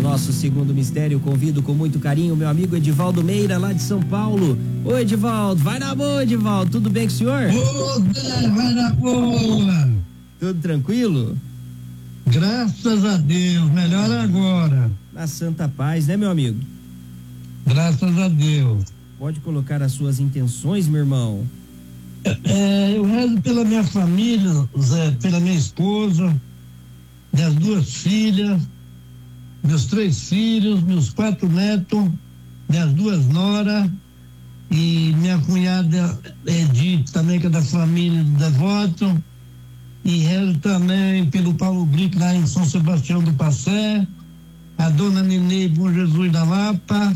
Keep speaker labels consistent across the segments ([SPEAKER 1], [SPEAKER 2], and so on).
[SPEAKER 1] nosso segundo mistério, convido com muito carinho o meu amigo Edivaldo Meira, lá de São Paulo. Ô Edivaldo, vai na boa, Edivaldo, tudo bem com o senhor?
[SPEAKER 2] Ô Zé, vai na boa.
[SPEAKER 1] Tudo tranquilo?
[SPEAKER 2] Graças a Deus, melhor agora.
[SPEAKER 1] Na santa paz, né, meu amigo?
[SPEAKER 2] Graças a Deus.
[SPEAKER 1] Pode colocar as suas intenções, meu irmão.
[SPEAKER 2] Eu rezo pela minha família, Zé, pela minha esposa, minhas 2 filhas, meus 3 filhos, meus 4 netos, minhas 2 noras e minha cunhada Edith, também que é da família do Devoto, e rezo também pelo Paulo Brick lá em São Sebastião do Passé, a dona Nenê Bom Jesus da Lapa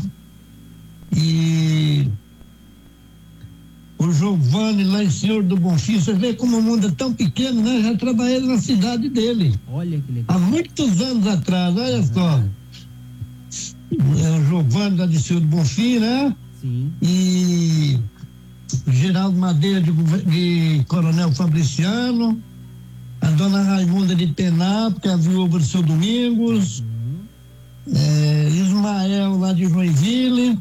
[SPEAKER 2] e o Giovanni lá em Senhor do Bonfim. Você vê como o mundo é tão pequeno, né? Já trabalhei na cidade dele.
[SPEAKER 1] Olha que legal.
[SPEAKER 2] Há muitos anos atrás, olha só. É o Giovanni lá de Senhor do Bonfim, né?
[SPEAKER 1] Sim.
[SPEAKER 2] E Geraldo Madeira de Coronel Fabriciano, a dona Raimunda de Pená, que é a viúva do seu Domingos, Ismael lá de Joinville.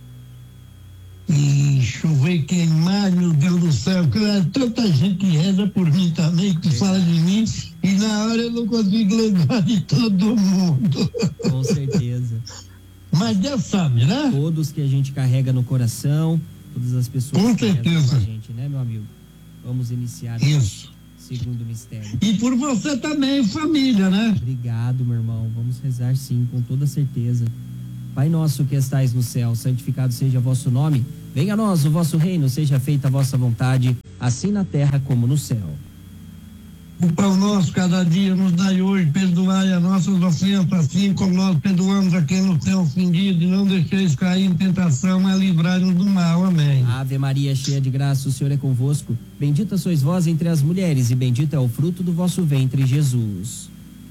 [SPEAKER 2] E chover queimar, meu Deus do céu, tanta gente que reza por mim também, que fala de mim, e na hora eu não consigo lembrar de todo mundo.
[SPEAKER 1] Com certeza.
[SPEAKER 2] Mas Deus sabe, né?
[SPEAKER 1] Todos que a gente carrega no coração, todas as pessoas
[SPEAKER 2] com
[SPEAKER 1] que rezam
[SPEAKER 2] certeza
[SPEAKER 1] com a gente, né, meu amigo? Vamos iniciar
[SPEAKER 2] isso.
[SPEAKER 1] O segundo mistério.
[SPEAKER 2] E por você também, família, né?
[SPEAKER 1] Obrigado, meu irmão. Vamos rezar sim, com toda certeza. Pai nosso que estais no céu, santificado seja vosso nome. Venha a nós o vosso reino, seja feita a vossa vontade, assim na terra como no céu.
[SPEAKER 2] O pão nosso cada dia nos dai hoje, perdoai as nossas ofensas, assim como nós perdoamos a quem nos tem ofendido, e não deixeis cair em tentação, mas livrai-nos do mal. Amém.
[SPEAKER 1] Ave Maria, cheia de graça, o Senhor é convosco. Bendita sois vós entre as mulheres, e bendito é o fruto do vosso ventre, Jesus.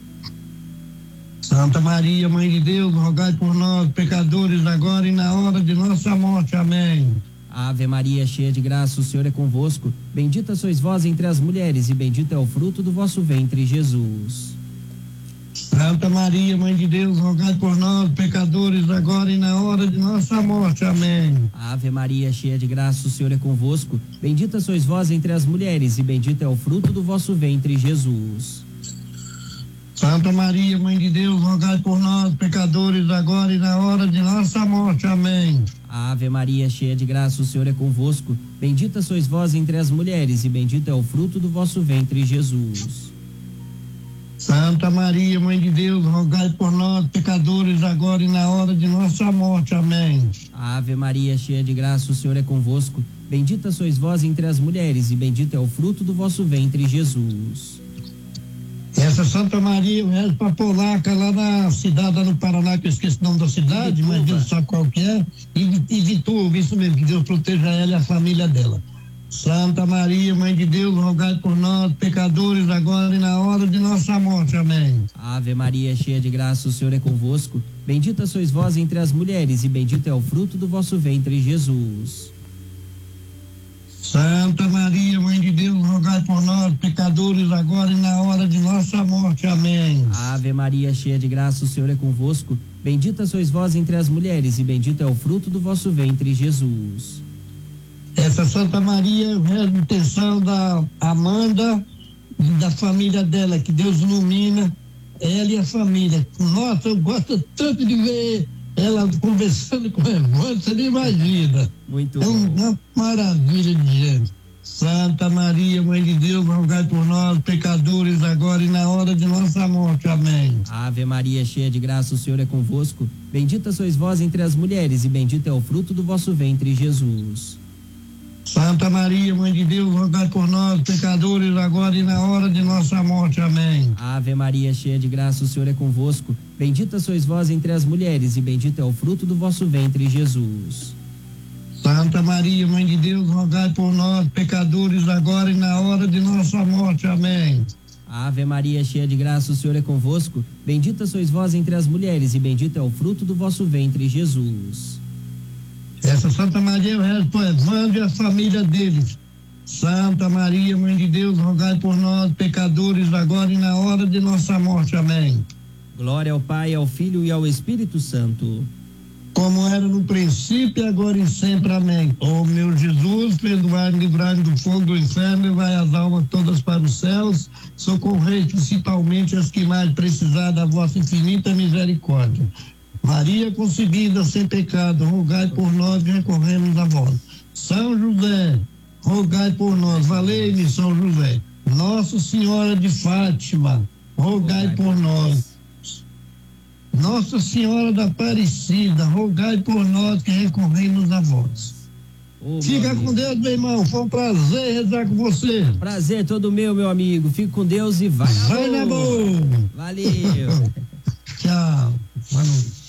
[SPEAKER 2] Santa Maria, Mãe de Deus, rogai por nós, pecadores, agora e na hora de nossa morte. Amém.
[SPEAKER 1] Ave Maria, cheia de graça, o Senhor é convosco. Bendita sois vós entre as mulheres, e bendito é o fruto do vosso ventre, Jesus.
[SPEAKER 2] Santa Maria, Mãe de Deus, rogai por nós, pecadores, agora e na hora de nossa morte. Amém.
[SPEAKER 1] Ave Maria, cheia de graça, o Senhor é convosco. Bendita sois vós entre as mulheres, e bendito é o fruto do vosso ventre, Jesus.
[SPEAKER 2] Santa Maria, Mãe de Deus, rogai por nós, pecadores, agora e na hora de nossa morte. Amém.
[SPEAKER 1] Ave Maria, cheia de graça, o Senhor é convosco. Bendita sois vós entre as mulheres, e bendito é o fruto do vosso ventre, Jesus.
[SPEAKER 2] Santa Maria, Mãe de Deus, rogai por nós, pecadores, agora e na hora de nossa morte. Amém.
[SPEAKER 1] Ave Maria, cheia de graça, o Senhor é convosco. Bendita sois vós entre as mulheres, e bendito é o fruto do vosso ventre, Jesus.
[SPEAKER 2] Essa Santa Maria, eu rezo pra Polaca, lá na cidade, lá no Paraná, que eu esqueci o nome da cidade, mas Deus sabe qual que é, e Vituva, isso mesmo, que Deus proteja ela e a família dela. Santa Maria, Mãe de Deus, rogai por nós, pecadores, agora e na hora de nossa morte. Amém.
[SPEAKER 1] Ave Maria, cheia de graça, o Senhor é convosco. Bendita sois vós entre as mulheres, e bendito é o fruto do vosso ventre, Jesus.
[SPEAKER 2] Santa Maria, Mãe de Deus, rogai por nós, pecadores, agora e na hora de nossa morte. Amém.
[SPEAKER 1] Ave Maria, cheia de graça, o Senhor é convosco. Bendita sois vós entre as mulheres, e bendito é o fruto do vosso ventre, Jesus.
[SPEAKER 2] Essa Santa Maria, eu rezo a intenção da Amanda e da família dela, que Deus ilumina ela e a família. Nossa, eu gosto tanto de ver ela conversando com o Evandro, você nem imagina.
[SPEAKER 1] Muito
[SPEAKER 2] bom. Uma maravilha de gente. Santa Maria, Mãe de Deus, rogai por nós, pecadores, agora e na hora de nossa morte. Amém.
[SPEAKER 1] Ave Maria, cheia de graça, o Senhor é convosco. Bendita sois vós entre as mulheres, e bendito é o fruto do vosso ventre, Jesus.
[SPEAKER 2] Santa Maria, Mãe de Deus, rogai por nós, pecadores, agora e na hora de nossa morte. Amém.
[SPEAKER 1] Ave Maria, cheia de graça, o Senhor é convosco. Bendita sois vós entre as mulheres, e bendito é o fruto do vosso ventre, Jesus.
[SPEAKER 2] Santa Maria, Mãe de Deus, rogai por nós, pecadores, agora e na hora de nossa morte. Amém.
[SPEAKER 1] Ave Maria, cheia de graça, o Senhor é convosco. Bendita sois vós entre as mulheres, e bendito é o fruto do vosso ventre, Jesus.
[SPEAKER 2] Essa Santa Maria, eu rezo por Evandro e a família deles. Santa Maria, Mãe de Deus, rogai por nós, pecadores, agora e na hora de nossa morte. Amém.
[SPEAKER 1] Glória ao Pai, ao Filho e ao Espírito Santo.
[SPEAKER 2] Como era no princípio, agora e sempre. Amém. Ó meu Jesus, perdoai-me, livrai-me do fogo do inferno e vai as almas todas para os céus. Socorrei principalmente as que mais precisar da vossa infinita misericórdia. Maria concebida sem pecado, rogai por nós que recorremos a vós. São José, rogai por nós. Valei-me, São José. Nossa Senhora de Fátima, rogai por nós. Nossa Senhora da Aparecida, rogai por nós que recorremos a vós. Fica com Deus, meu irmão. Foi um prazer rezar com você.
[SPEAKER 1] Prazer todo meu amigo. Fique com Deus e vai na boa. Valeu.
[SPEAKER 2] Tchau. Boa noite.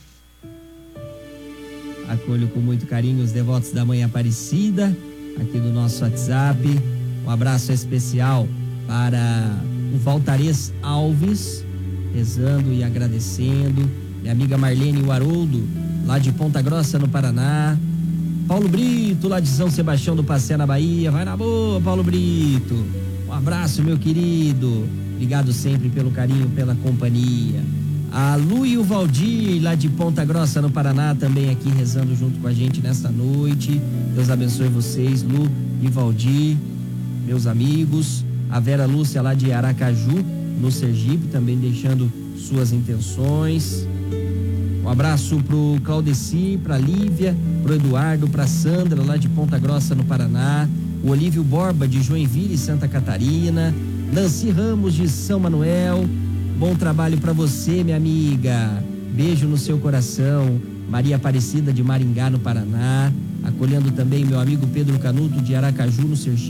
[SPEAKER 1] Acolho com muito carinho os devotos da Mãe Aparecida aqui do nosso WhatsApp. Um abraço especial para o Valtarez Alves, rezando e agradecendo. Minha amiga Marlene Haroldo, lá de Ponta Grossa, no Paraná. Paulo Brito, lá de São Sebastião do Passé, na Bahia. Vai na boa, Paulo Brito. Um abraço, meu querido. Obrigado sempre pelo carinho, pela companhia. A Lu e o Valdir, lá de Ponta Grossa, no Paraná, também aqui rezando junto com a gente nesta noite. Deus abençoe vocês, Lu e Valdir, meus amigos. A Vera Lúcia, lá de Aracaju, no Sergipe, também deixando suas intenções. Um abraço pro Claudeci, pra Lívia, pro Eduardo, pra Sandra, lá de Ponta Grossa, no Paraná. O Olívio Borba, de Joinville, Santa Catarina. Nancy Ramos, de São Manuel. Bom trabalho para você, minha amiga. Beijo no seu coração. Maria Aparecida, de Maringá, no Paraná. Acolhendo também meu amigo Pedro Canuto, de Aracaju, no Sergipe.